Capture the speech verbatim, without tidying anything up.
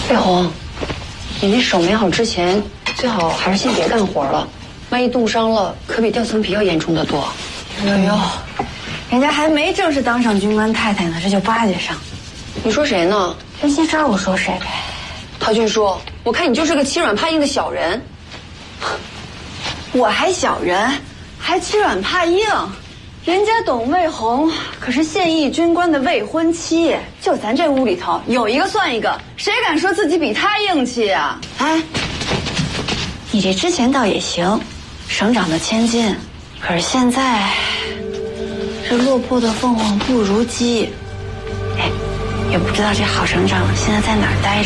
魏红，你那手没好之前，最好还是先别干活了，万一冻伤了，可比掉层皮要严重的多。 呦呦，人家还没正式当上军官太太呢，这就巴结上。 你说谁呢？ 分析知道我说谁呗？ 陶军叔，我看你就是个欺软怕硬的小人。 我还小人，还欺软怕硬？人家董卫红可是现役军官的未婚妻，就咱这屋里头有一个算一个，谁敢说自己比她硬气啊？哎，你这之前倒也行，省长的千金，可是现在这落魄的凤凰不如鸡。哎，也不知道这好省长现在在哪儿待着。